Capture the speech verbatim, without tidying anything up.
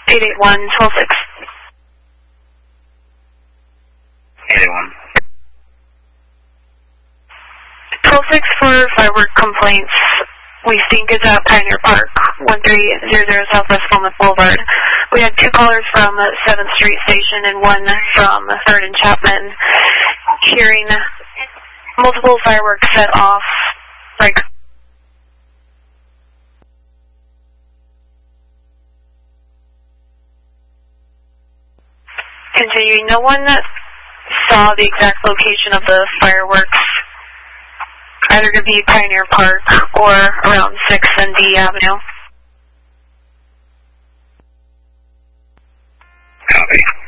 eight eight one, twelve six. eight eight one. twelve six for firework complaints. We think is at Pioneer Park, one three zero zero Southwest Falmouth Boulevard. We had two callers from seventh Street Station and one from third and Chapman, hearing multiple fireworks set off, like continuing. No one saw the exact location of the fireworks, either to be Pioneer Park or around sixth and D Avenue. Copy.